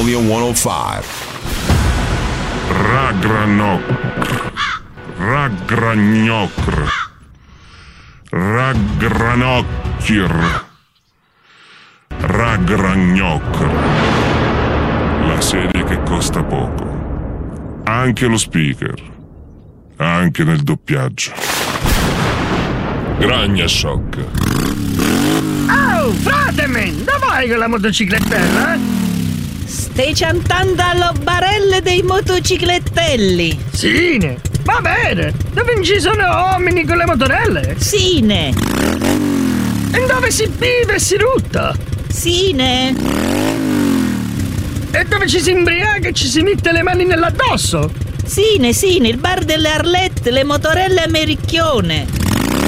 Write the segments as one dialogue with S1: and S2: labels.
S1: Helium 105.
S2: Ragranocr. Ragragnocr. La serie che costa poco. Anche lo speaker. Anche nel doppiaggio. Gragna Shock.
S3: Oh, frate, dove vai con la motociclettella?
S4: Stai cantando alle barelle dei motociclettelli.
S3: Sine, va bene. Dove ci sono uomini con le motorelle?
S4: Sine.
S3: E dove si vive e si rutta?
S4: Sine.
S3: E dove ci si imbriaca e ci si mette le mani nell'addosso?
S4: Sine, il bar delle Arlette, le motorelle americchione.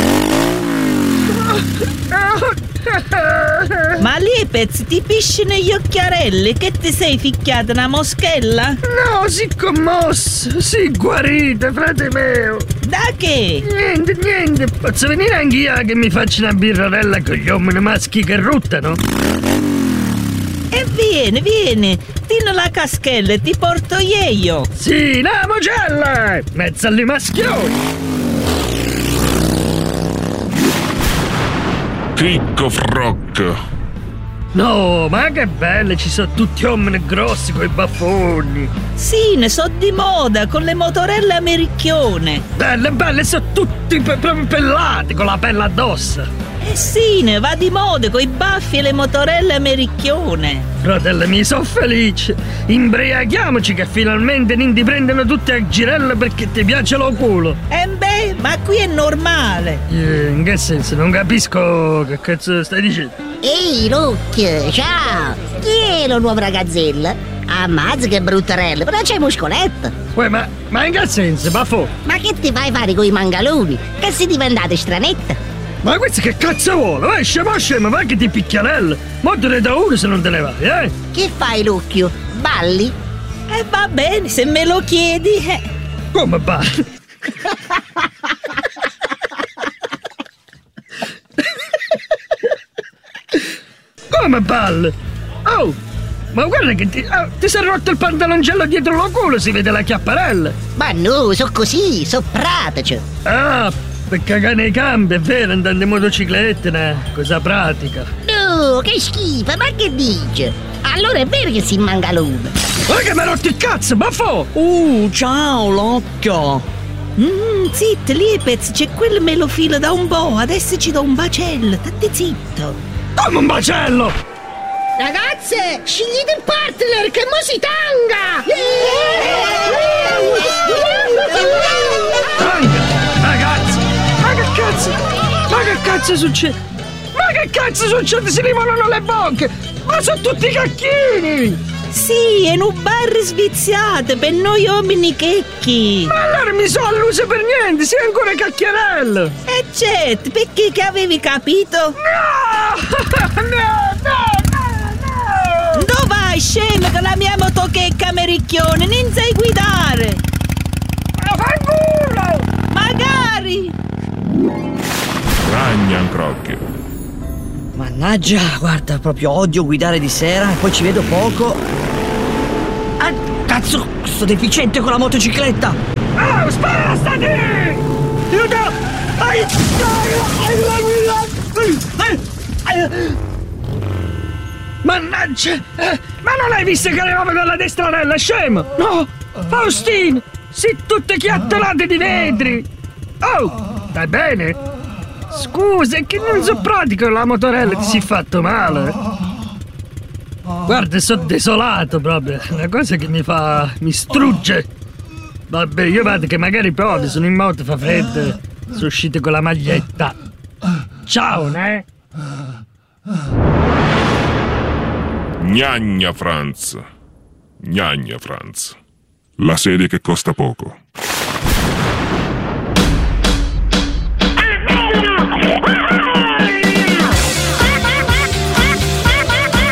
S4: Ma Liepez, ti pisci negli occhiarelli? Che ti sei ficchiata una moschella?
S3: No, si commosso, si guarita, frate mio.
S4: Da che?
S3: Niente, posso venire anch'io che mi faccio una birrarella con gli uomini maschi che ruttano?
S4: E vieni, tino la caschella e ti porto io.
S3: Sì, la mocella, mezzo alle maschioni.
S2: Cricco Froc.
S3: No, ma che belle, ci sono tutti uomini grossi coi baffoni.
S4: Sì, ne so di moda, con le motorelle americchione.
S3: Belle, sono tutti proprio pellati, con la pelle addosso.
S4: Sì, ne va di moda, coi baffi e le motorelle americchione.
S3: Fratello mio, sono felice. Imbriachiamoci che finalmente non ti prendono tutti a girella perché ti piace lo culo.
S4: Beh, ma qui è normale.
S3: In che senso? Non capisco che cazzo stai dicendo.
S5: Ehi, Luke, ciao! Chi è la nuova ragazzella? Ammazza che bruttarella, però c'è muscoletta!
S3: Uè, ma in che senso, baffo?
S5: Ma che ti fai fare coi mangaloni? Che sei diventata stranetta?
S3: Ma questo che cazzo vuole? Vai, scemo, vai che ti picchiarella! Mo te ne do uno se non te ne vai, eh?
S5: Che fai, Lucchio? Balli?
S4: Va bene, se me lo chiedi.
S3: Come balli? Come balli? Oh, ma guarda che ti sei rotto il pantaloncello dietro lo culo, si vede la chiapparella.
S5: Ma no, so così, so pratico.
S3: Ah, per cagare nei campi, è vero, andando in motocicletta, una cosa pratica.
S5: No, che schifo, ma che dici? Allora è vero che si mangalone.
S3: Ma che mi hai rotto il cazzo, baffo!
S4: Ciao, Locchio. Zitto, Liepez, c'è quel me lo fila da un po', adesso ci do un bacello, state zitto.
S3: Come un bacello!
S5: Ragazze, scegliete il partner che mo si
S3: tanga! Ragazzi, ma che cazzo succede? Ma che cazzo succede? Si rivolano le bocche! Ma sono tutti cacchini!
S4: Sì, è un bar sviziato per noi uomini checchi.
S3: Ma allora mi sono alluse per niente, sei ancora cacchiarello!
S4: Certo, perché che avevi capito?
S3: No!
S4: Dove vai, scemo, con la mia motochecca americchione? Non sai guidare!
S3: Ma fai culo!
S4: Magari!
S2: Ragna Crocchio.
S6: Mannaggia, guarda, proprio odio guidare di sera e poi ci vedo poco. Ah, cazzo, sto deficiente con la motocicletta!
S3: Oh, spostati! Aiuto! Mannaggia! Ma non hai visto che arrivava dalla destrarella, scemo? No! Faustino! Si tutte chiattelate di vetri! Oh! Stai bene? Scusa, è che non so pratico la motorella, ti sei fatto male. Guarda, sono desolato proprio. Una cosa che mi strugge. Vabbè, io vado che magari piove, sono in moto, fa freddo. Sono uscito con la maglietta. Ciao, ne?
S2: Gnagna Franz. La serie che costa poco.